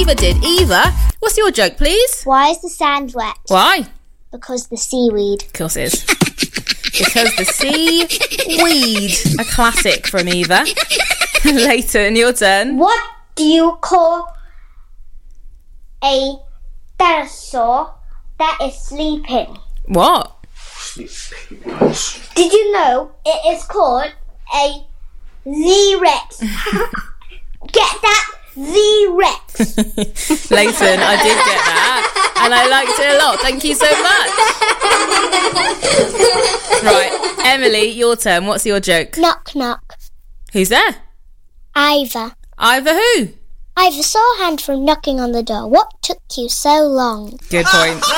Eva did. Eva, what's your joke, please? Why is the sand wet? Why? Because the seaweed. Of course it is. Because the seaweed. A classic from Eva. Leighton, your turn. What do you call a dinosaur that is sleeping? What? Did you know it is called a Z-Rex? Get that? Z-Rex. Leighton, I did get that. And I liked it a lot. Thank you so much. Right, Emily, your turn. What's your joke? Knock, knock. Who's there? Ivor. Ivor who? Ivor saw a hand from knocking on the door. What took you so long? Good point.